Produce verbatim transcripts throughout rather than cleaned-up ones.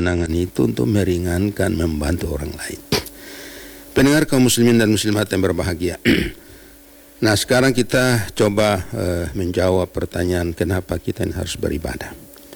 kewenangan itu untuk meringankan, membantu orang lain. Pendengar kaum muslimin dan muslimat yang berbahagia. Nah, sekarang kita coba uh, menjawab pertanyaan kenapa kita ini harus beribadah.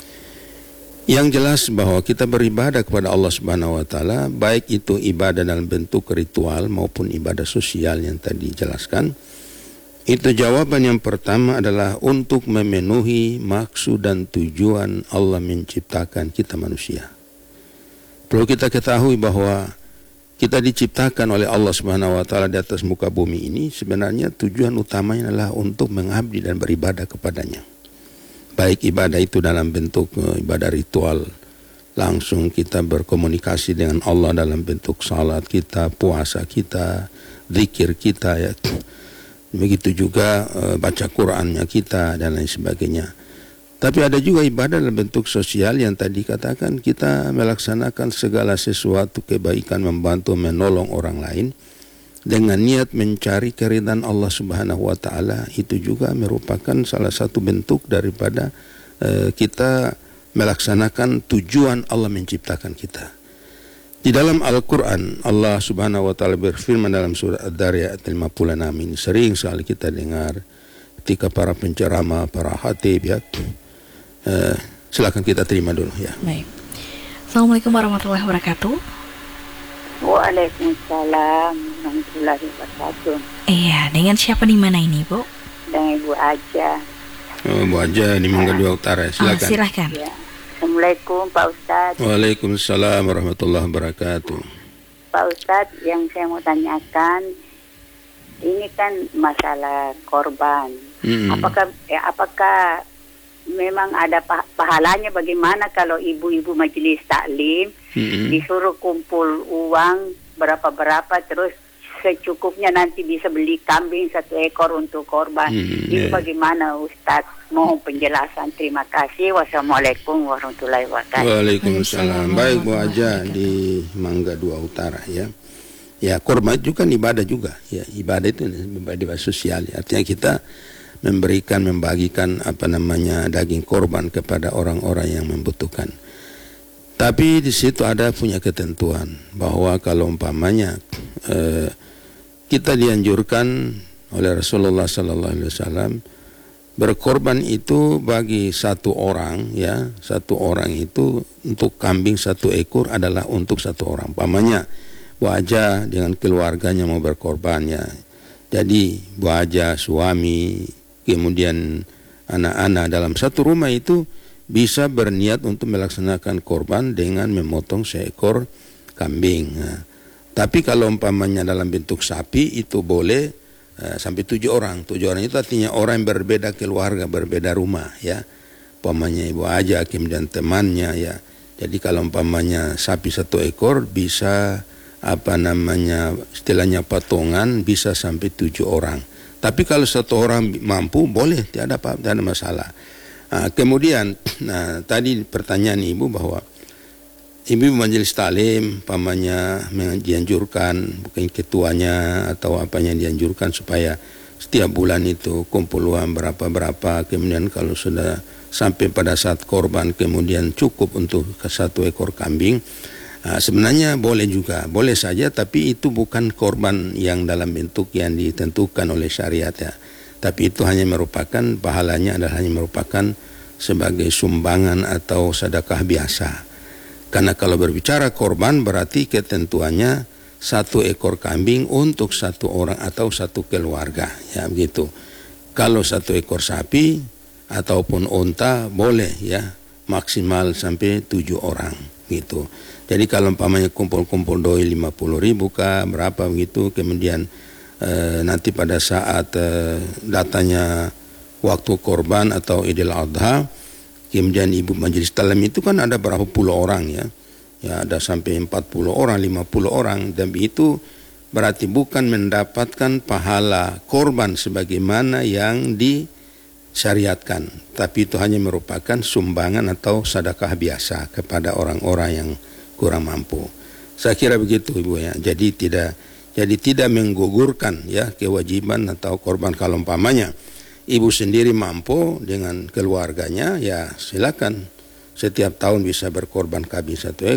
Yang jelas bahwa kita beribadah kepada Allah Subhanahu wa taala, baik itu ibadah dalam bentuk ritual maupun ibadah sosial yang tadi dijelaskan. Itu jawaban yang pertama adalah untuk memenuhi maksud dan tujuan Allah menciptakan kita manusia. Perlu kita ketahui bahwa kita diciptakan oleh Allah Subhanahu wa taala di atas muka bumi ini, sebenarnya tujuan utamanya adalah untuk mengabdi dan beribadah kepadanya. Baik ibadah itu dalam bentuk ibadah ritual, langsung kita berkomunikasi dengan Allah dalam bentuk salat kita, puasa kita, zikir kita, ya. Begitu juga e, baca Qur'annya kita dan lain sebagainya. Tapi ada juga ibadah dalam bentuk sosial yang tadi katakan kita melaksanakan segala sesuatu kebaikan, membantu, menolong orang lain dengan niat mencari keridhaan Allah Subhanahu wa taala. Itu juga merupakan salah satu bentuk daripada e, kita melaksanakan tujuan Allah menciptakan kita. Di dalam Al-Quran, Allah Subhanahu wa taala berfirman dalam surah Ad-Dariyat lima puluh enam ini, sering sekali kita dengar ketika para penceramah, para khatib, ya. Uh, silakan kita terima dulu, ya. Baik. Assalamualaikum warahmatullahi wabarakatuh. Waalaikumsalam warahmatullahi wabarakatuh. Iya, dengan siapa di mana ini, Bu? Dengan Ibu Aja. Oh, Bu Aja di Mangga Dua Utara. Silakan. Oh, silakan. Ya. Assalamualaikum Pak Ustadz. Waalaikumsalam warahmatullahi wabarakatuh. Pak Ustadz, yang saya mau tanyakan, ini kan masalah korban. Mm-hmm. Apakah ya, apakah memang ada pah- pahalanya bagaimana kalau ibu-ibu majelis taklim mm-hmm. disuruh kumpul uang berapa-berapa terus secukupnya nanti bisa beli kambing satu ekor untuk korban. Mm-hmm. Itu yeah. Bagaimana Ustadz? Mohon penjelasan. Terima kasih. Wassalamualaikum warahmatullahi wabarakatuh. Waalaikumsalam. Baik Bu Aja di Mangga Dua Utara, ya. Ya, korban itu kan ibadah juga. Ya, ibadah itu ibadah sosial. Ya. Artinya kita memberikan, membagikan apa namanya daging korban kepada orang-orang yang membutuhkan. Tapi di situ ada punya ketentuan bahwa kalau umpamanya eh, kita dianjurkan oleh Rasulullah Sallallahu Alaihi Wasallam berkorban itu bagi satu orang, ya, satu orang itu untuk kambing satu ekor adalah untuk satu orang. Umpamanya Bu Aja dengan keluarganya mau berkorban, ya. Jadi Bu Aja, suami, kemudian anak-anak dalam satu rumah itu bisa berniat untuk melaksanakan korban dengan memotong seekor kambing. Nah, tapi kalau umpamanya dalam bentuk sapi itu boleh Uh, sampai tujuh orang. Tujuh orang itu artinya orang yang berbeda keluarga, berbeda rumah, ya. Umpamanya Ibu Aja, kemudian temannya, ya. Jadi kalau umpamanya sapi satu ekor bisa apa namanya istilahnya patungan bisa sampai tujuh orang. Tapi kalau satu orang mampu boleh, tidak ada, tidak ada masalah. Nah, kemudian, nah tadi pertanyaan Ibu bahwa Ibu majelis taklim pamannya dianjurkan, bukan ketuanya atau apanya dianjurkan supaya setiap bulan itu kumpul uang berapa-berapa, kemudian kalau sudah sampai pada saat korban kemudian cukup untuk satu ekor kambing. Nah, sebenarnya boleh juga, boleh saja, tapi itu bukan korban yang dalam bentuk yang ditentukan oleh syariat, ya. Tapi itu hanya merupakan pahalanya adalah hanya merupakan sebagai sumbangan atau sedekah biasa. Karena kalau berbicara korban berarti ketentuannya satu ekor kambing untuk satu orang atau satu keluarga, ya begitu. Kalau satu ekor sapi ataupun unta boleh, ya, maksimal sampai tujuh orang gitu. Jadi kalau umpamanya kumpul-kumpul doi lima puluh ribu kah berapa begitu, kemudian e, nanti pada saat e, datanya waktu korban atau Idul Adha, kemudian ibu majelis taklim itu kan ada berapa puluh orang, ya. Ya ada sampai empat puluh orang, lima puluh orang, dan itu berarti bukan mendapatkan pahala korban sebagaimana yang disyariatkan, tapi itu hanya merupakan sumbangan atau sedekah biasa kepada orang-orang yang kurang mampu. Saya kira begitu Ibu, ya. Jadi tidak jadi tidak menggugurkan, ya, kewajiban atau korban. Kalau umpamanya Ibu sendiri mampu dengan keluarganya, ya silakan setiap tahun bisa berkorban kambing satu